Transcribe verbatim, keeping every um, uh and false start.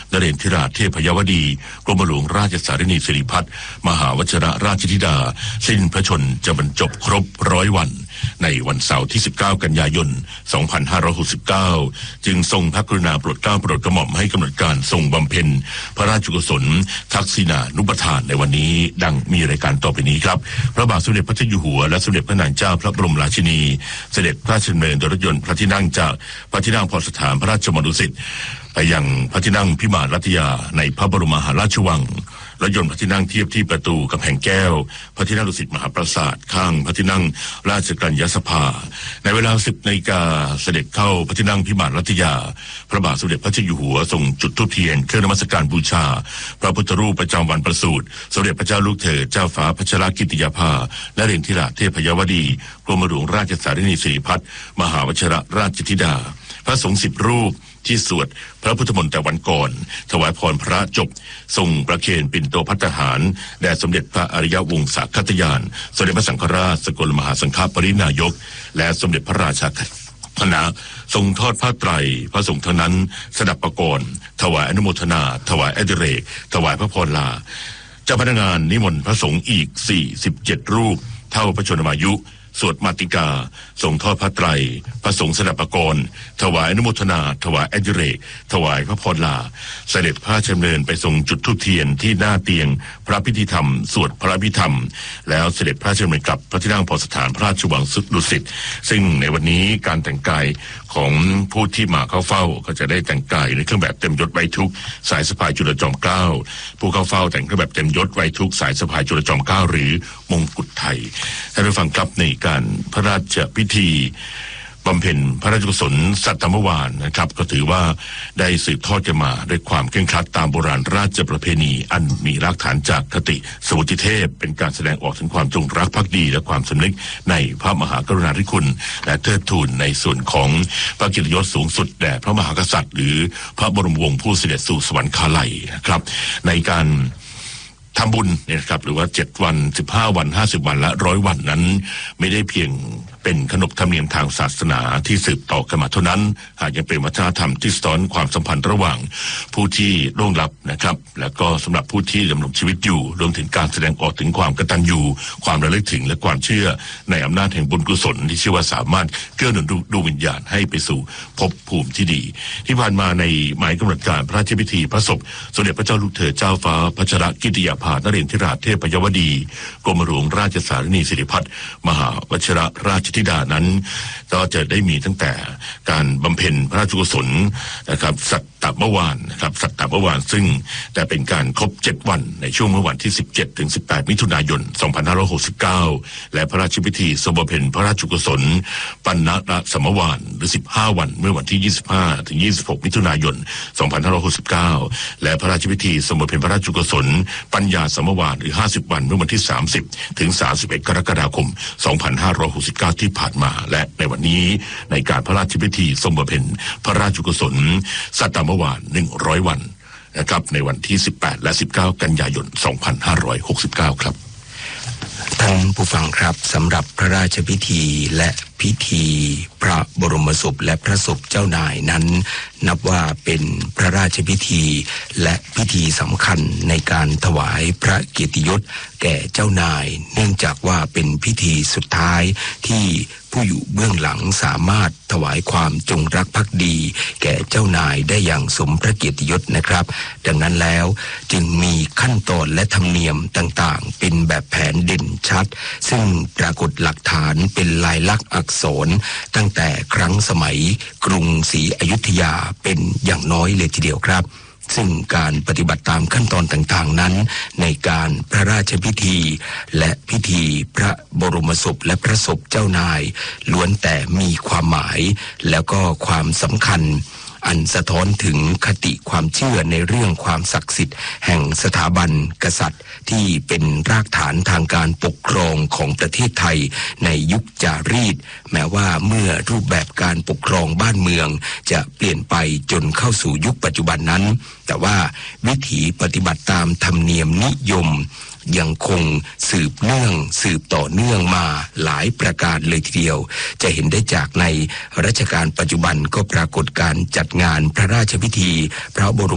นเรนทราเทพยวดีกรมหลวงราชสารินีสิริพัฒน์มหาวชิรราชธิดาสิ้นพระชนจะบรรจบครบร้อยวันในวันเสาร์ที่สิบเก้ากันยายนสองพันห้าร้อยหกสิบเก้าจึงทรงพระกรุณาโปรดเกล้าโปรดกระหม่อมให้กำหนดการทรงบำเพ็ญพระราชกุศลทักษิณานุปทานในวันนี้ดังมีรายการต่อไปนี้ครับพระบาทสมเด็จพระเจ้าอยู่หัวและสมเด็จพระนางเจ้าพระบรมราชินีเสด็จพระราชดำเนินโดยรถยนต์พระที่นั่งจากพระที่นั่งพรสถานพระราชวังดุสิตไปยังพระที่นั่งพิมานรัตยาในพระบรมมหาราชวังรถยนต์พระที่นั่งเทียบที่ประตูกำแพงแก้วพระที่นั่งดุสิตมหาปราสาทข้างพระที่นั่งราชกัญญาสภาในเวลาสิบนาฬิกาเสด็จเข้าพระที่นั่งพิมานรัตยาพระบาทสมเด็จพระเจ้าอยู่หัวทรงจุดธูปเทียนเครื่องนมัสการบูชาพระพุทธรูปประจำวันประสูติสมเด็จพระเจ้าลูกเธอเจ้าฟ้าพัชรกิติยาภานเรนทราเทพยวดีกรมหลวงราชสารินีสิริพัฒน์มหาวชิรราชธิดาพระสงฆ์สิบรูปที่สวดพระพุทธมนต์แต่วันก่อนถวายพรพระจบทรงประเคนปิ่นโตภัตตาหารแด่สมเด็จพระอริยวงศาคตยานสมเด็จพระสังฆราชสกลมหาสังฆปรินายกและสมเด็จพระราชาคณะทรงทอดผ้าไตรพระสงฆ์เท่านั้นสดับประกรณ์ถวายอนุโมทนาถวายอดิเรกถวายพระพรลาเจ้าพนักงานนิมนต์พระสงฆ์อีกสี่สิบเจ็ดรูปเท่าพระชนมายุสวดมาติกาส่งทอดพระไตรพระสงฆ์สดับประกรณ์ถวายอนุโมทนาถวายอดิเรกถวายพระพรลาเสด็จพระราชดำเนินไปทรงจุดธูปเทียนที่หน้าเตียงพระพิธีธรรมสวดพระพิธรรมแล้วเสด็จพระราชดำเนินกลับพระที่นั่งพรสถานพระราชวังดุสิตซึ่งในวันนี้การแต่งกายของผู้ที่มาเข้าเฝ้าก็จะได้แต่งกายในเครื่องแบบเต็มยศไว้ทุกสายสะพายจุลจอมเกล้าผู้เข้าเฝ้าแต่งเครื่องแบบเต็มยศไว้ทุกสายสะพายจุลจอมเกล้าหรือมงกุฎไทยท่านผู้ฟังครับในการพระราชพิธีบำเพ็ญพระราชกุศลสัตตมวานนะครับก็ถือว่าได้สืบทอดกันมาด้วยความเคร่งครัดตามโบราณราชประเพณีอันมีรากฐานจากคติสมุติเทพเป็นการแสดงออกถึงความจงรักภักดีและความสำนึกในพระมหากรุณาธิคุณและเทิดทูนในส่วนของพระเกียรติยศสูงสุดแด่พระมหากษัตริย์หรือพระบรมวงศ์ผู้เสด็จสู่สวรรคาลัยนะครับในการทำบุญเนี่ยครับหรือว่าเจ็ดวันสิบห้าวันห้าสิบวันและร้อยวันนั้นไม่ได้เพียงเป็นขนบธรรมเนียมทางศาสนาที่สืบต่อกันมาเท่านั้นหากยังเป็นวัฒนธรรมที่สะท้อนความสัมพันธ์ระหว่างผู้ที่ล่วงลับนะครับและก็สำหรับผู้ที่ดำรงชีวิตอยู่รวมถึงการแสดงออกถึงความกตัญญูความระลึกถึงและความเชื่อในอำนาจแห่งบุญกุศลที่เชื่อว่าสามารถเกื้อหนุนดวงวิญญาณให้ไปสู่ภพภูมิที่ดีที่ผ่านมาในหมายกำหนดการพระราชพิธีพระศพสมเด็จพระเจ้าลูกเธอเจ้าฟ้าพัชรกิติยาภานเรนทราเทพยวดีกรมหลวงราชสารินีสิริพัฒน์มหาวชิรราชธิดานั้นก็จะได้มีตั้งแต่การบำเพ็ญพระราชกุศลนะครับสัตตมวานนะครับสัตตมวานซึ่งแต่เป็นการครบเจ็ดวันในช่วงเมื่อวันที่สิบเจ็ดถึงสิบแปดมิถุนายนสองพันห้าร้อยหกสิบเก้าและพระราชพิธีทรงบำเพ็ญพระราชกุศลปัณณสมวานหรือสิบห้าวันเมื่อวันที่ยี่สิบห้าถึงยี่สิบหกมิถุนายนสองพันห้าร้อยหกสิบเก้าและพระราชพิธีทรงบำเพ็ญพระราชกุศลปัญญาสมวานหรือห้าสิบวันเมื่อวันที่สามสิบถึงสามสิบเอ็ดกรกฎาคมสองพันห้าร้อยหกสิบเก้าที่ผ่านมาและในวันนี้ในการพระราชพิธีทรงบำเพ็ญพระราชกุศลสัตตมวานหนึ่งร้อยวันนะครับในวันที่สิบแปดและสิบเก้ากันยายนสองพันห้าร้อยหกสิบเก้าครับท่านผู้ฟังครับสำหรับพระราชพิธีและพิธีพระบรมศพและพระศพเจ้านายนั้นนับว่าเป็นพระราชพิธีและพิธีสำคัญในการถวายพระเกียรติยศแก่เจ้านายเนื่องจากว่าเป็นพิธีสุดท้ายที่ผู้อยู่เบื้องหลังสามารถถวายความจงรักภักดีแก่เจ้านายได้อย่างสมพระเกียรติยศนะครับดังนั้นแล้วจึงมีขั้นตอนและธรรมเนียมต่างๆเป็นแบบแผนเด่นชัดซึ่งปรากฏหลักฐานเป็นลายลักษณ์อักษรตั้งแต่ครั้งสมัยกรุงศรีอยุธยาเป็นอย่างน้อยเลยทีเดียวครับซึ่งการปฏิบัติตามขั้นตอนต่างๆนั้นในการพระราชพิธีและพิธีพระบรมศพและพระศพเจ้านายล้วนแต่มีความหมายแล้วก็ความสำคัญอันสะท้อนถึงคติความเชื่อในเรื่องความศักดิ์สิทธิ์แห่งสถาบันกษัตริย์ที่เป็นรากฐานทางการปกครองของประเทศไทยในยุคจารีตแม้ว่าเมื่อรูปแบบการปกครองบ้านเมืองจะเปลี่ยนไปจนเข้าสู่ยุคปัจจุบันนั้นแต่ว่าวิถีปฏิบัติตามธรรมเนียมนิยมยังคงสืบเนื่องสืบต่อเนื่องมาหลายประการเลยทีเดียวจะเห็นได้จากในรัชกาลปัจจุบันก็ปรากฏการจัดงานพระราชพิธีพระบร